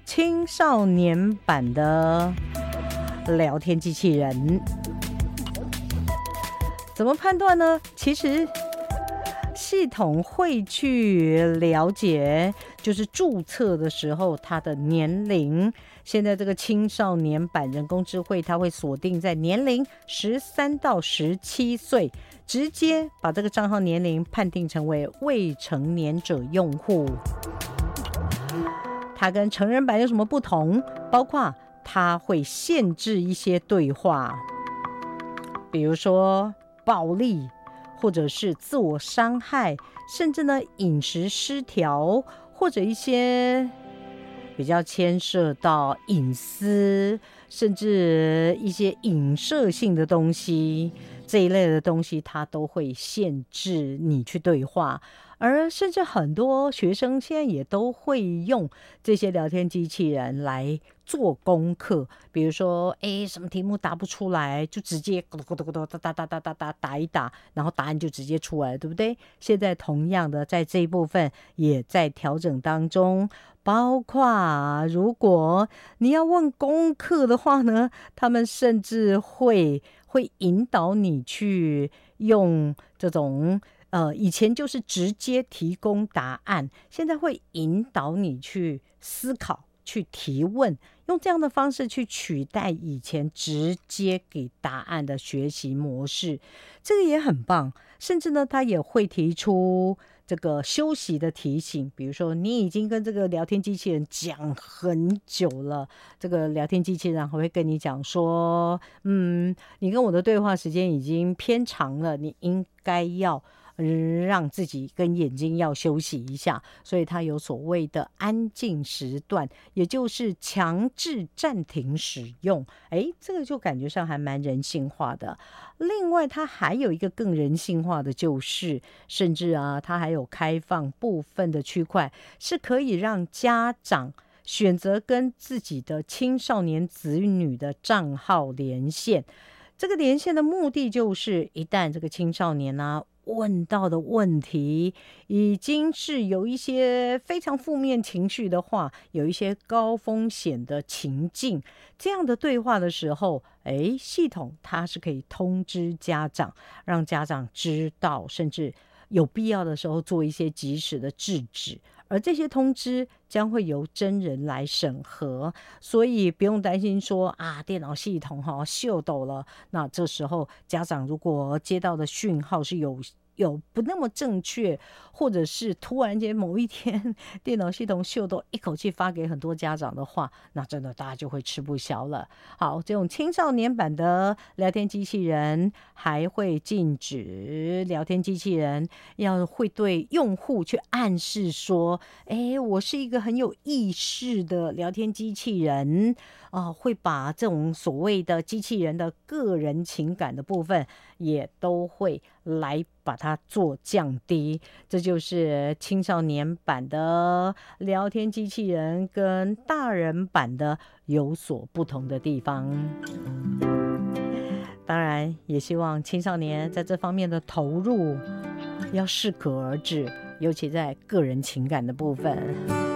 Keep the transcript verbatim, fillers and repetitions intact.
青少年版的聊天机器人。怎么判断呢？其实系统会去了解，就是注册的时候他的年龄。现在这个青少年版人工智慧，它会锁定在年龄十三到十七岁，直接把这个账号年龄判定成为未成年者用户。它跟成人版有什么不同？包括它会限制一些对话，比如说暴力，或者是自我伤害，甚至呢饮食失调，或者一些比较牵涉到隐私，甚至一些影射性的东西，这一类的东西它都会限制你去对话。而甚至很多学生现在也都会用这些聊天机器人来做功课，比如说哎，什么题目答不出来，就直接咕嘟咕嘟咕嘟哒哒哒哒哒打一打，然后答案就直接出来了，对不对？现在同样的在这一部分也在调整当中，包括如果你要问功课的话呢，他们甚至会会引导你去用这种呃，以前就是直接提供答案，现在会引导你去思考，去提问，用这样的方式去取代以前直接给答案的学习模式，这个也很棒。甚至呢，他也会提出这个休息的提醒，比如说你已经跟这个聊天机器人讲很久了，这个聊天机器人还会跟你讲说，嗯，你跟我的对话时间已经偏长了，你应该要让自己跟眼睛要休息一下，所以它有所谓的安静时段，也就是强制暂停使用。诶，这个就感觉上还蛮人性化的。另外它还有一个更人性化的，就是甚至啊，它还有开放部分的区块是可以让家长选择跟自己的青少年子女的账号连线。这个连线的目的就是，一旦这个青少年啊问到的问题已经是有一些非常负面情绪的话，有一些高风险的情境，这样的对话的时候，诶，系统它是可以通知家长，让家长知道，甚至有必要的时候做一些及时的制止。而这些通知将会由真人来审核，所以不用担心说啊，电脑系统哈秀逗了。那这时候家长如果接到的讯号是有有不那么正确，或者是突然间某一天电脑系统秀逗一口气发给很多家长的话，那真的大家就会吃不消了。好，这种青少年版的聊天机器人还会禁止聊天机器人要会对用户去暗示说，诶，我是一个很有意识的聊天机器人啊、呃，会把这种所谓的机器人的个人情感的部分也都会来把它做降低。这就是青少年版的聊天机器人跟大人版的有所不同的地方。当然也希望青少年在这方面的投入要适可而止，尤其在个人情感的部分。